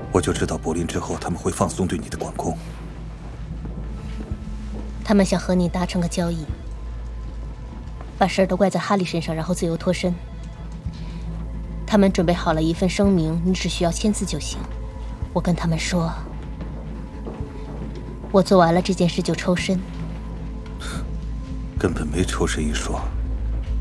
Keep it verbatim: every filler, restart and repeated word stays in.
我就知道柏林之后他们会放松对你的管控。 他们想和你达成个交易，把事儿都怪在哈利身上，然后自由脱身。他们准备好了一份声明，你只需要签字就行。我跟他们说，我做完了这件事就抽身。 根本没抽身一说。